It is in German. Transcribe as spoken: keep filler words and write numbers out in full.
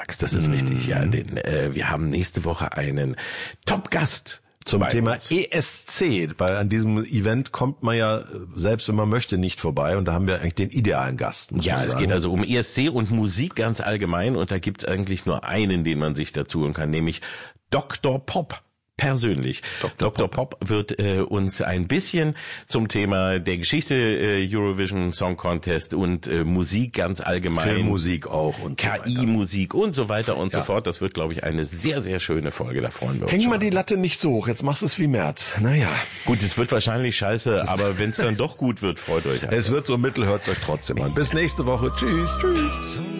sagst, das ist richtig, ja. Denn äh, wir haben nächste Woche einen Top-Gast zum Thema E S C, weil an diesem Event kommt man ja, selbst wenn man möchte, nicht vorbei, und da haben wir eigentlich den idealen Gast. Muss ja, man es sagen. geht also um E S C und Musik ganz allgemein, und da gibt's eigentlich nur einen, den man sich dazu holen kann, nämlich Doktor Pop. Persönlich. Doktor, Doktor Pop. Pop wird äh, uns ein bisschen zum Thema der Geschichte äh, Eurovision Song Contest und äh, Musik ganz allgemein. Filmmusik auch und K I-Musik so und so weiter und ja. so fort. Das wird, glaube ich, eine sehr, sehr schöne Folge. Da freuen wir uns. Häng mal die Latte nicht so hoch. Jetzt machst du es wie März. Naja. Gut, es wird wahrscheinlich scheiße, aber wenn es dann doch gut wird, freut euch. Es wird so mittel, hört's euch trotzdem an. Bis nächste Woche. Tschüss. Tschüss.